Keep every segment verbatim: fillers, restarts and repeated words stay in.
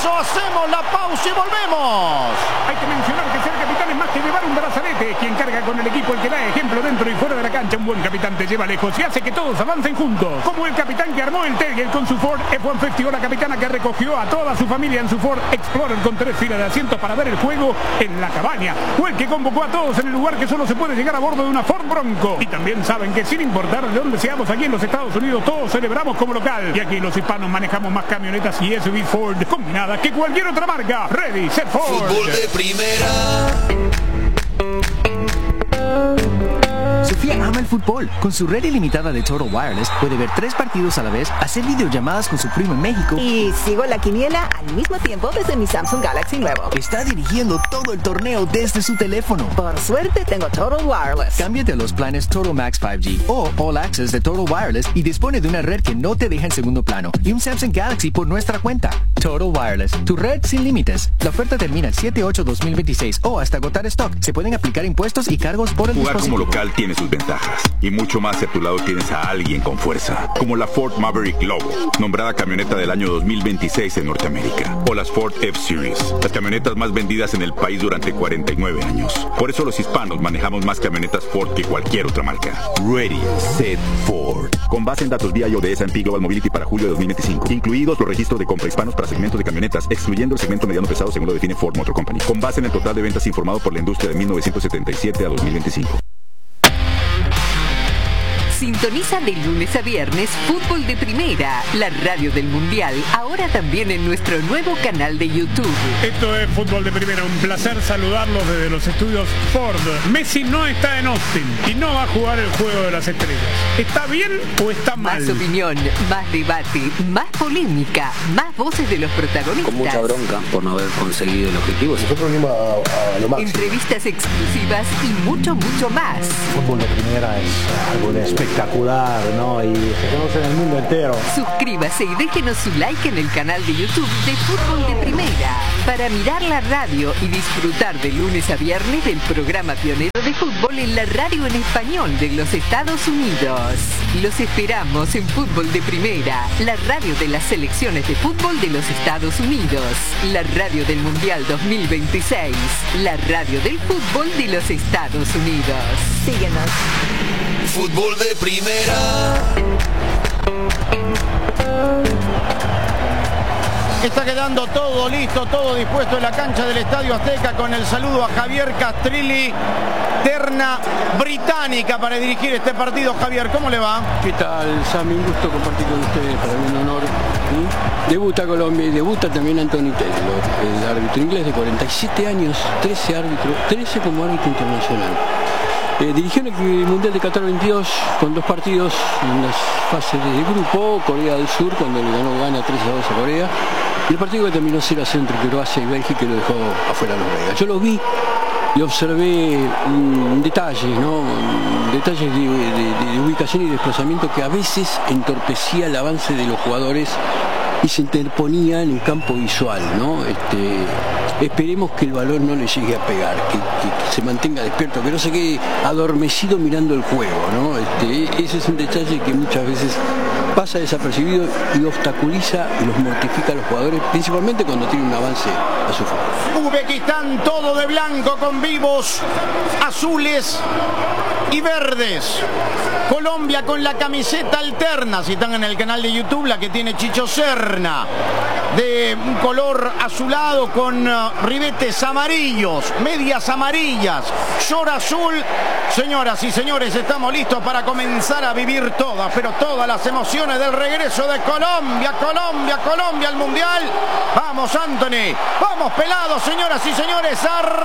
eso hacemos la pausa y volvemos. Hay que mencionar que ser capitán es más que llevar un brazalete. Quien carga con el equipo, el que da ejemplo dentro y fuera de la cancha. Un buen capitán te lleva lejos y hace que todos avancen juntos. Como el capitán que armó el Terrier con su Ford F uno cincuenta, o la capitana que recogió a toda su familia en su Ford Explorer con tres filas de asientos para ver el juego en la cabaña. O el que convocó a todos en el lugar que solo se puede llegar a bordo de una Ford Bronco. Y también saben que sin importar de dónde seamos aquí en los Estados Unidos, todos celebramos como local. Y aquí los hispanos manejamos más camionetas y S U V Ford combinadas que cualquier otra marca. Ready, set, Ford. Fútbol de primera. Sofía ama el fútbol. Con su red ilimitada de Total Wireless puede ver tres partidos a la vez, hacer videollamadas con su primo en México y sigo la quiniela al mismo tiempo desde mi Samsung Galaxy nuevo. Está dirigiendo todo el torneo desde su teléfono. Por suerte tengo Total Wireless. Cámbiate a los planes Total Max cinco G o All Access de Total Wireless y dispone de una red que no te deja en segundo plano y un Samsung Galaxy por nuestra cuenta. Total Wireless, tu red sin límites. La oferta termina el siete ocho dos mil veintiséis o hasta agotar stock. Se pueden aplicar impuestos y cargos por el Jugar dispositivo. como local tiene sus ventajas y mucho más si a tu lado tienes a alguien con fuerza, como la Ford Maverick Lobo, nombrada camioneta del año dos mil veintiséis en Norteamérica, o las Ford F-Series, las camionetas más vendidas en el país durante cuarenta y nueve años. Por eso los hispanos manejamos más camionetas Ford que cualquier otra marca. Ready, set, Ford. Con base en datos V I O de S and P Global Mobility para julio de dos mil veinticinco, incluidos los registros de compra hispanos para segmentos de camionetas, excluyendo el segmento mediano pesado según lo define Ford Motor Company. Con base en el total de ventas informado por la industria de mil novecientos setenta y siete a dos mil veinticinco. Sintoniza de lunes a viernes Fútbol de Primera, la radio del Mundial, ahora también en nuestro nuevo canal de YouTube. Esto es Fútbol de Primera, un placer saludarlos desde los estudios Ford. Messi no está en Austin y no va a jugar el Juego de las Estrellas. ¿Está bien o está mal? Más opinión, más debate, más polémica, más voces de los protagonistas. Con mucha bronca por no haber conseguido el objetivo. Nosotros venimos a, a lo máximo. Entrevistas exclusivas y mucho, mucho más. Fútbol de Primera es algo de espectacular, ¿no? Y se conoce en el mundo entero. Suscríbase y déjenos su like en el canal de YouTube de Fútbol de Primera para mirar la radio y disfrutar de lunes a viernes del programa pionero de fútbol en la radio en español de los Estados Unidos. Los esperamos en Fútbol de Primera, la radio de las selecciones de fútbol de los Estados Unidos, la radio del Mundial dos mil veintiséis, la radio del fútbol de los Estados Unidos. Síguenos. Fútbol de primera. Está quedando todo listo, todo dispuesto en la cancha del Estadio Azteca con el saludo a Javier Castrilli, terna británica para dirigir este partido. Javier, ¿cómo le va? ¿Qué tal, Sammy? Un gusto compartir con ustedes, para mí un honor. ¿Sí? Debuta Colombia y debuta también Anthony Taylor, el árbitro inglés de cuarenta y siete años, trece árbitros, trece como árbitro internacional. Eh, dirigió en el Mundial de Qatar veintidós con dos partidos en las fases de grupo, Corea del Sur cuando le ganó gana tres a dos a Corea, y el partido que terminó cero a cero entre Croacia y Bélgica que lo dejó afuera a Noruega. Yo los vi y observé mmm, detalles, ¿no? detalles de, de, de ubicación y desplazamiento que a veces entorpecía el avance de los jugadores y se interponía en el campo visual, ¿no? Este, esperemos que el balón no le llegue a pegar, que, que, que se mantenga despierto, que no se quede adormecido mirando el juego, ¿no? Este, ese es un detalle que muchas veces pasa desapercibido y obstaculiza y los mortifica a los jugadores, principalmente cuando tienen un avance a su favor. Uzbekistán todo de blanco con vivos azules y verdes. Colombia con la camiseta alterna, si están en el canal de YouTube, la que tiene Chicho Serna, de un color azulado con uh, ribetes amarillos, medias amarillas, short azul. Señoras y señores, estamos listos para comenzar a vivir todas, pero todas las emociones del regreso de Colombia, Colombia, Colombia al Mundial. Vamos, Anthony, vamos pelados, señoras y señores,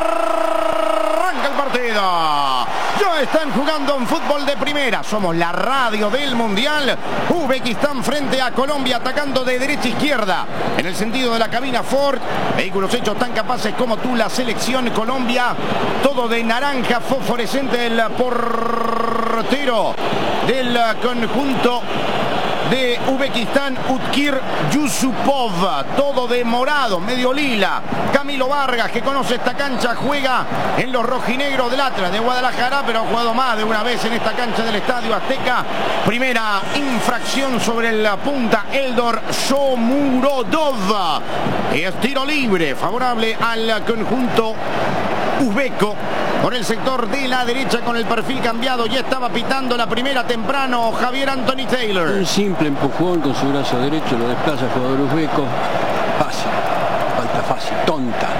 arranca el partido. Ya están jugando en Fútbol de Primera, somos la radio del Mundial. Uzbekistán frente a Colombia, atacando de derecha a izquierda, en el sentido de la cabina Ford, vehículos hechos tan capaces como tú, la selección Colombia, todo de naranja fosforescente, el portero del conjunto de Uzbekistán, Utkir Yusupov, todo de morado, medio lila. Camilo Vargas, que conoce esta cancha, juega en los rojinegros del Atlas de Guadalajara, pero ha jugado más de una vez en esta cancha del Estadio Azteca. Primera infracción sobre la punta Eldor Shomurodov. Es tiro libre, favorable al conjunto uzbeco. Por el sector de la derecha con el perfil cambiado, ya estaba pitando la primera temprano Javier Anthony Taylor. Un simple empujón con su brazo derecho, lo desplaza el jugador uzbeco. Fácil, falta fácil, tonta.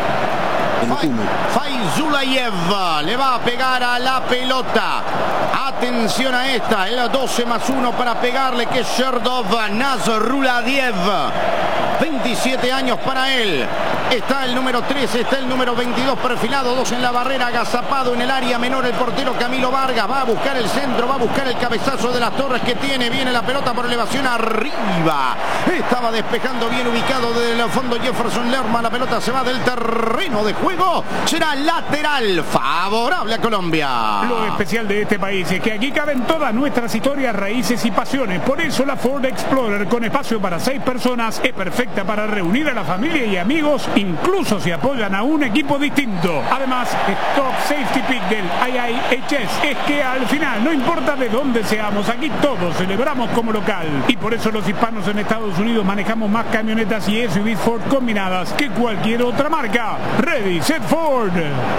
Fayzulayev le va a pegar a la pelota. Atención a esta, el doce más uno para pegarle, que es Sherdov Nazruladiev. veintisiete años para él. Está el número trece, está el número veintidós perfilado, dos en la barrera, agazapado en el área menor el portero Camilo Vargas. Va a buscar el centro, va a buscar el cabezazo de las Torres que tiene. Viene la pelota por elevación arriba. Estaba despejando bien ubicado desde el fondo Jefferson Lerma. La pelota se va del terreno de juego. Será lateral favorable a Colombia. Lo especial de este país es que aquí caben todas nuestras historias, raíces y pasiones. Por eso la Ford Explorer, con espacio para seis personas, es perfecta para reunir a la familia y amigos, incluso si apoyan a un equipo distinto. Además, Top Safety Pick del I I H S es que al final, no importa de dónde seamos, aquí todos celebramos como local. Y por eso los hispanos en Estados Unidos manejamos más camionetas y S U Vs Ford combinadas que cualquier otra marca. Ready, set, Ford.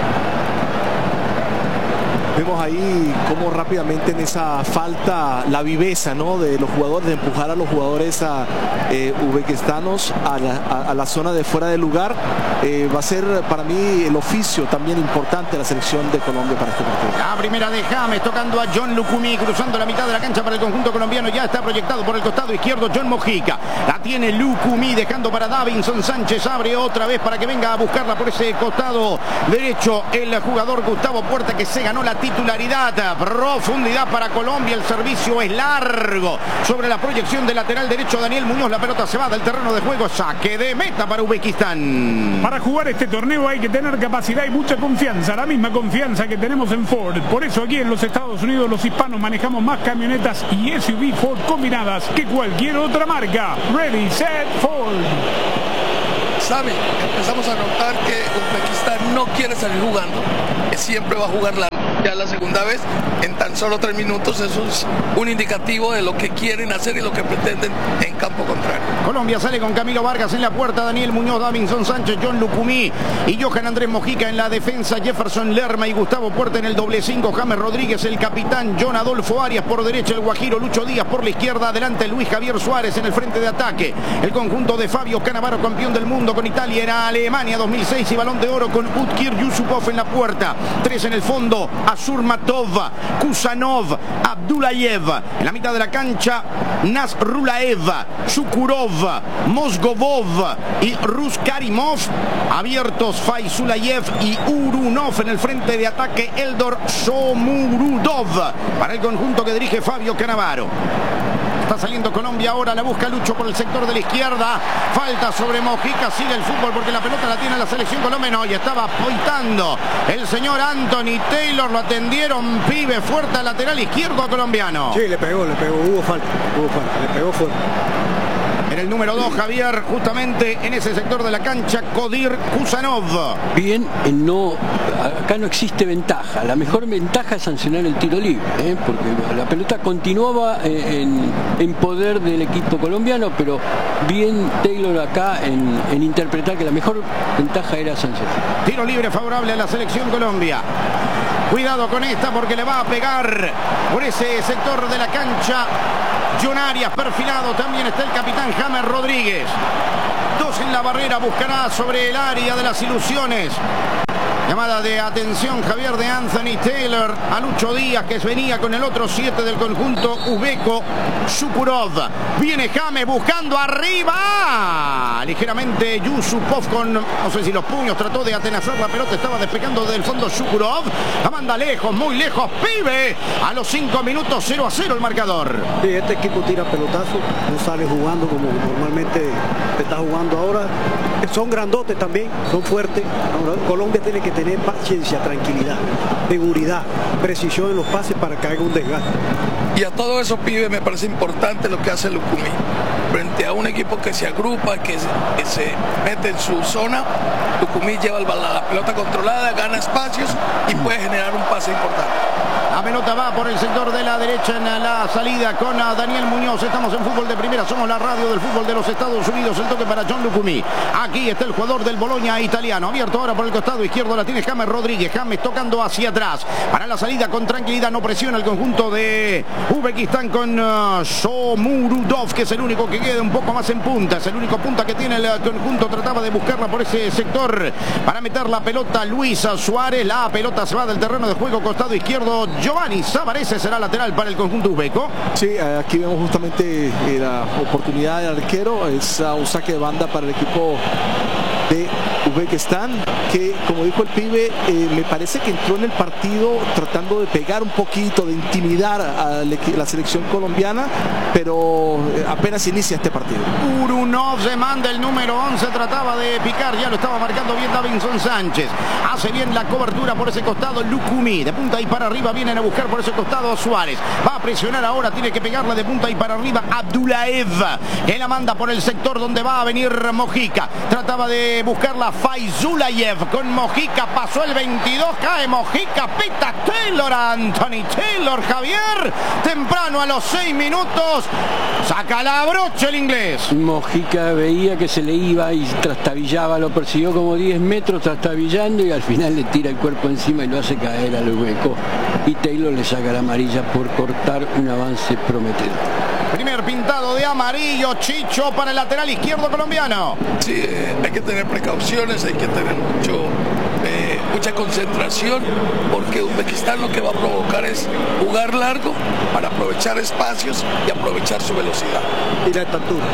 Vemos ahí cómo rápidamente en esa falta la viveza, ¿no?, de los jugadores, de empujar a los jugadores a, eh, uzbekistanos a la, a, a la zona de fuera de lugar. Eh, va a ser para mí el oficio también importante de la selección de Colombia para este partido. La primera de James tocando a John Lucumí, cruzando la mitad de la cancha para el conjunto colombiano. Ya está proyectado por el costado izquierdo John Mojica. La tiene Lucumí, dejando para Davinson Sánchez. Abre otra vez para que venga a buscarla por ese costado derecho el jugador Gustavo Puerta, que se ganó la titularidad. Profundidad para Colombia, el servicio es largo sobre la proyección de lateral derecho Daniel Muñoz. La pelota se va del terreno de juego, saque de meta para Uzbekistán. Para jugar este torneo hay que tener capacidad y mucha confianza, la misma confianza que tenemos en Ford. Por eso aquí en los Estados Unidos los hispanos manejamos más camionetas y S U V Ford combinadas que cualquier otra marca. Ready, set, Ford. Sabe, empezamos a notar que Uzbekistán no quiere salir jugando, que siempre va a jugar la, ya la segunda vez en tan solo tres minutos. Eso es un indicativo de lo que quieren hacer y lo que pretenden en campo contrario. Colombia sale con Camilo Vargas en la puerta, Daniel Muñoz, Davinson Sánchez, John Lucumí y Johan Andrés Mojica en la defensa, Jefferson Lerma y Gustavo Puerta en el doble cinco, James Rodríguez, el capitán, John Adolfo Arias por derecha, el Guajiro Lucho Díaz por la izquierda, adelante Luis Javier Suárez en el frente de ataque. El conjunto de Fabio Cannavaro, campeón del mundo con Italia, era Alemania dos mil seis y Balón de Oro, con Utkir Yusupov en la puerta. Tres en el fondo, Azurmatov, Kusanov, Abdullayev. En la mitad de la cancha, Nazrulaev, Shukurov, Mozgovov y Ruskarimov. Abiertos Fayzulayev y Urunov. En el frente de ataque, Eldor Shomurudov para el conjunto que dirige Fabio Cannavaro. Está saliendo Colombia ahora, la busca Lucho por el sector de la izquierda. Falta sobre Mojica, sigue el fútbol porque la pelota la tiene la selección colombiana. Y estaba apoyando el señor Anthony Taylor, lo atendieron, pibe, fuerte al lateral izquierdo colombiano. Sí, le pegó, le pegó, hubo falta, hubo falta, le pegó fuerte. En el número dos, Javier, justamente en ese sector de la cancha, Kodir Kusanov. Bien, no, acá no existe ventaja. La mejor ventaja es sancionar el tiro libre, ¿eh? Porque la pelota continuaba en, en poder del equipo colombiano, pero bien Taylor acá en, en interpretar que la mejor ventaja era sancionar. Tiro libre favorable a la selección Colombia. Cuidado con esta porque le va a pegar por ese sector de la cancha John Arias, perfilado. También está el capitán James Rodríguez. Dos en la barrera, buscará sobre el área de las ilusiones. Llamada de atención, Javier, de Anthony Taylor a Lucho Díaz, que venía con el otro siete del conjunto uzbeco, Shukurov. Viene James buscando arriba. Ligeramente Yusupov con, no sé si los puños, trató de atenazar la pelota, estaba despegando desde el fondo Shukurov. La manda lejos, muy lejos, pibe. A los cinco minutos, cero a cero el marcador. Sí, este equipo tira pelotazo, no sale jugando como normalmente está jugando ahora. Son grandotes también, son fuertes. Colombia tiene que tener tener paciencia, tranquilidad, seguridad, precisión en los pases para que haga un desgaste. Y a todo eso, pibe, me parece importante lo que hace Lucumí. Frente a un equipo que se agrupa, que se, que se mete en su zona, Lucumí lleva el, la, la pelota controlada, gana espacios y puede generar un pase importante. La pelota va por el sector de la derecha en la salida con Daniel Muñoz. Estamos en Fútbol de Primera, somos la radio del fútbol de los Estados Unidos. El toque para John Lucumí. Aquí está el jugador del Bologna italiano. Abierto ahora por el costado izquierdo, la tiene James Rodríguez. James tocando hacia atrás. Para la salida con tranquilidad, no presiona el conjunto de Uzbekistán con uh, Shomurodov, que es el único que queda un poco más en punta. Es el único punta que tiene el conjunto. Trataba de buscarla por ese sector para meter la pelota Luis Suárez. La pelota se va del terreno de juego, costado izquierdo. Giovanni Savarese será lateral para el conjunto uzbeco. Sí, aquí vemos justamente eh, la oportunidad del arquero. Es uh, un saque de banda para el equipo de Uzbekistán, que como dijo el pibe, eh, me parece que entró en el partido tratando de pegar un poquito, de intimidar a la selección colombiana, pero eh, apenas inicia este partido. Urunov se manda el número once, trataba de picar, ya lo estaba marcando bien Davinson Sánchez. Hace bien la cobertura por ese costado Lucumí, de punta y para arriba vienen a buscar por ese costado Suárez. Va a presionar ahora, tiene que pegarla de punta y para arriba Abdullaev, que la manda por el sector donde va a venir Mojica. Trataba de buscarla Faizulayev con Mojica, pasó el veintidós, cae Mojica, pita Taylor, Anthony Taylor, Javier, temprano a los seis minutos, saca la brocha el inglés. Mojica veía que se le iba y trastabillaba, lo persiguió como diez metros trastabillando y al final le tira el cuerpo encima y lo hace caer al hueco. Y Taylor le saca la amarilla por cortar un avance prometedor. Primer pintado de amarillo, Chicho, para el lateral izquierdo colombiano. Sí, eh, hay que tener precauciones, hay que tener mucho, eh, mucha concentración, porque Uzbekistán lo que va a provocar es jugar largo para aprovechar espacios y aprovechar su velocidad. Y la estatura.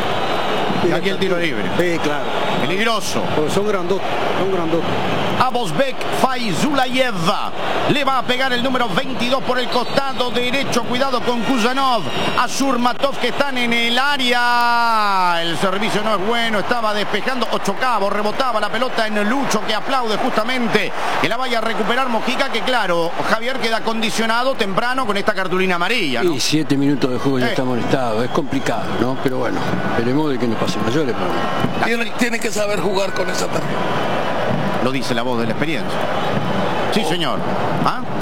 Y aquí el tiro libre. Sí, claro. Peligroso. Pues son grandotes, son grandotes. Abosbek Faizulayev le va a pegar el número veintidós por el costado derecho. Cuidado con Kuzanov, Azurmatov, que están en el área. El servicio no es bueno, estaba despejando Ochocabo, rebotaba la pelota en Lucho, que aplaude justamente que la vaya a recuperar Mojica, que claro, Javier queda condicionado temprano con esta cartulina amarilla, ¿no? Y siete minutos de juego ya eh. está molestado, es complicado, ¿no? Pero bueno, esperemos de que no pase mayores problemas. Tiene, tiene que saber jugar con esa tarjeta. Lo dice la voz de la experiencia. Sí, señor. ¿Ah?